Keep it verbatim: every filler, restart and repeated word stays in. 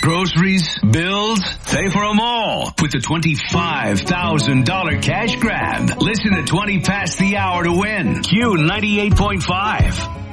groceries, bills, pay for them all with the twenty-five thousand dollars cash grab. Listen to twenty past the hour to win. Q ninety-eight point five.